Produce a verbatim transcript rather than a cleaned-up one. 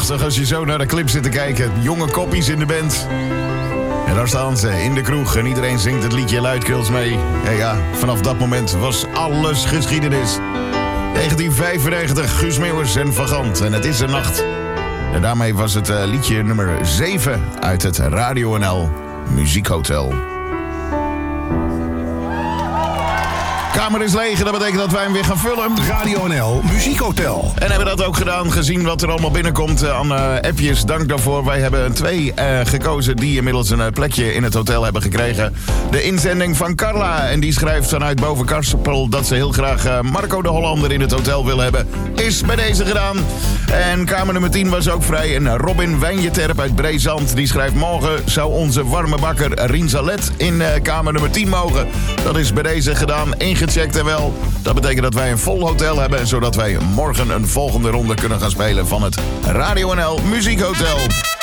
prachtig als je zo naar de clip zit te kijken. Jonge koppies in de band. En daar staan ze in de kroeg en iedereen zingt het liedje luidkeels mee. En ja, vanaf dat moment was alles geschiedenis. negentien vijfennegentig, Guus Meeuwis en Van Gant. En het is een nacht. En daarmee was het uh, liedje nummer zeven uit het Radio N L Muziekhotel. Kamer is leeg en dat betekent dat wij hem weer gaan vullen. Radio N L Muziekhotel. En hebben dat ook gedaan, gezien wat er allemaal binnenkomt uh, aan uh, appjes. Dank daarvoor. Wij hebben twee uh, gekozen die inmiddels een uh, plekje in het hotel hebben gekregen. De inzending van Carla. En die schrijft vanuit Bovenkarspel dat ze heel graag uh, Marco de Hollander in het hotel wil hebben. Is bij deze gedaan. En kamer nummer tien was ook vrij. En Robin Wijnjeterp uit Breezand. Die schrijft: morgen zou onze warme bakker Rien Zalet in uh, kamer nummer tien mogen. Dat is bij deze gedaan. Ingecheckt en wel. Dat betekent dat wij een vol hotel hebben. Zodat wij morgen een volgende ronde kunnen gaan spelen van het Radio N L Muziekhotel.